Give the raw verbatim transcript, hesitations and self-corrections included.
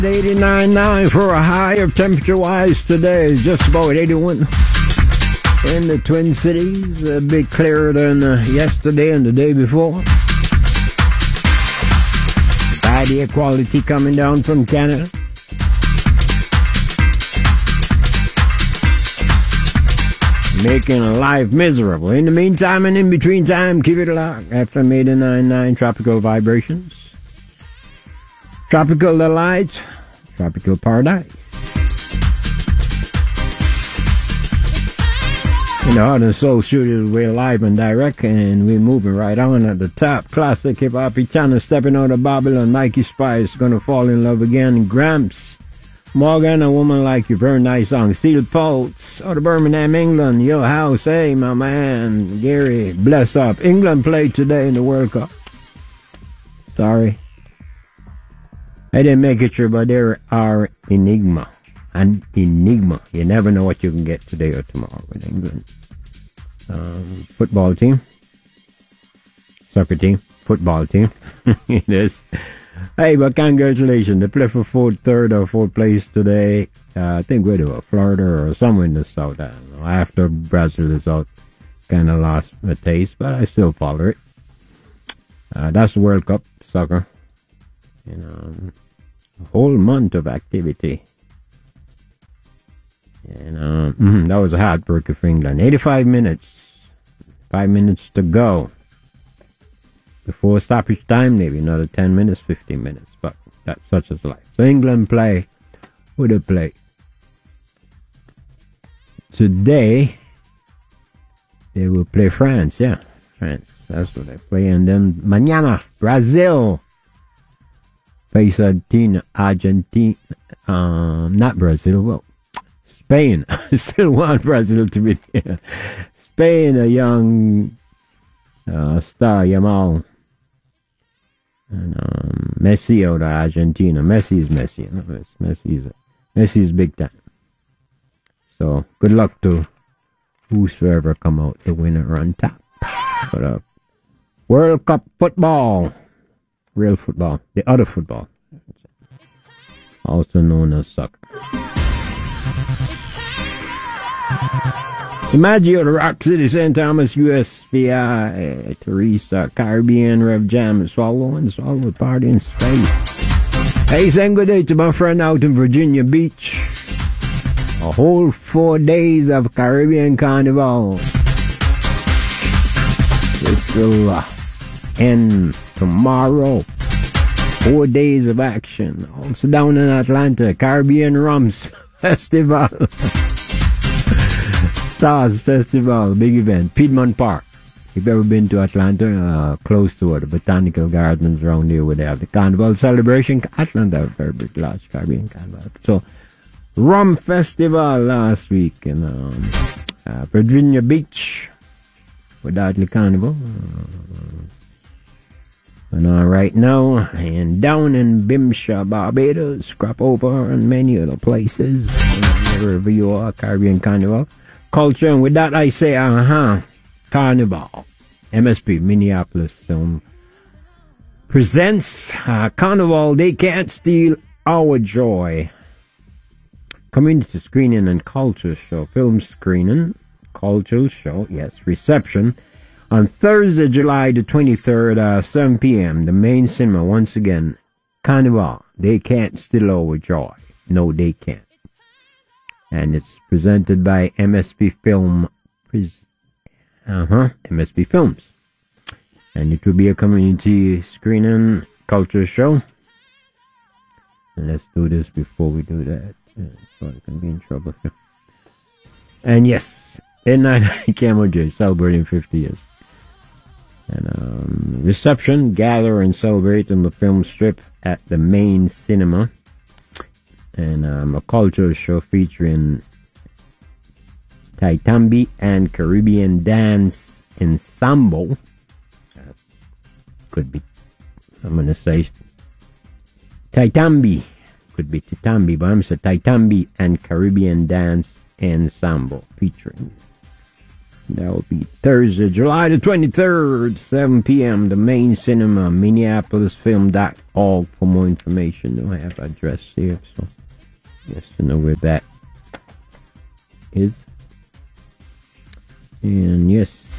eighty-nine point nine for a high of temperature-wise today. Just about eighty-one in the Twin Cities. A bit clearer than uh, yesterday and the day before. Bad air quality coming down from Canada. Making life miserable. In the meantime and in between time, keep it locked. F M eighty-nine point nine Tropical Vibrations. Tropical Delight. Tropical Paradise. In the Heart and Soul Studios, we're live and direct, and we're moving right on at the top. Classic hip hop channel, stepping out of Babylon. Mikey Spice, Gonna Fall in Love Again. Gramps. Morgan, A Woman Like You, very nice song. Steel Pulse, out of Birmingham, England. Yo House, hey, my man. Gary, bless up. England played today in the World Cup. Sorry. I didn't make it sure, but there are enigma. An enigma. You never know what you can get today or tomorrow with England. Um, football team. Soccer team. Football team. It is. Hey, but congratulations. They play for fourth, third, or fourth place today. Uh, I think we're to Florida or somewhere in the south. I don't know. After Brazil is out, kind of lost my taste, but I still follow it. Uh, that's the World Cup soccer. You know, a whole month of activity. And um, mm, that was a heartbreaker for England. eighty-five minutes. Five minutes to go. Before stoppage time, maybe another ten minutes, fifteen minutes. But that's such as life. So England play. Who they play? Today, they will play France. Yeah, France. That's what they play. And then mañana, Brazil. Face Argentina. Argentina. Um, not Brazil. Well, Spain. I still want Brazil to be there. Spain, a young uh, star, Yamal. And um, Messi out of Argentina. Messi is Messi. No, Messi is Messi is big time. So good luck to whosoever come out the winner on top. But uh, World Cup football, real football, the other football, also known as soccer. Imagine the Rock City, Saint Thomas, U S V I, Teresa, Caribbean, Rev Jam, Swallow and Swallow Party in space. Hey, saying good day to my friend out in Virginia Beach. A whole four days of Caribbean Carnival. This will uh, end tomorrow. Four days of action. Also down in Atlanta, Caribbean Rums Festival. Stars Festival, big event, Piedmont Park. If you've ever been to Atlanta, uh, close to it, the Botanical Gardens around here where they have the Carnival celebration. Atlanta, a very big, large Caribbean Carnival. So, Rum Festival last week in um, uh, Virginia Beach with Dudley Carnival. Uh, and uh, right now, and down in Bimsha, Barbados, Scrap Over, and many other places. Wherever you are, Caribbean Carnival. Culture, and with that I say, uh-huh, Carnival. M S P, Minneapolis, um, presents uh, Carnival, They Can't Steal Our Joy. Community screening and culture show, film screening, cultural show, yes, reception, on Thursday, July the twenty-third, uh, seven p.m., the main cinema, once again, Carnival, They Can't Steal Our Joy. No, they can't. And it's presented by M S P Film, uh-huh, M S P Films. And it will be a community screening culture show. And let's do this before we do that. Yeah, so I can be in trouble. And yes, N nine K M O J celebrating fifty years. And um, reception, gather and celebrate on the film strip at the main cinema. And um, a cultural show featuring Taitambi and Caribbean Dance Ensemble. Uh, could be, I'm going to say Taitambi. Could be Taitambi, but I'm saying Taitambi and Caribbean Dance Ensemble featuring That will be Thursday, July the twenty-third, seven p.m. The Main Cinema, Minneapolis Film dot org for more information. Don't have address here, so just to know where that is. And yes,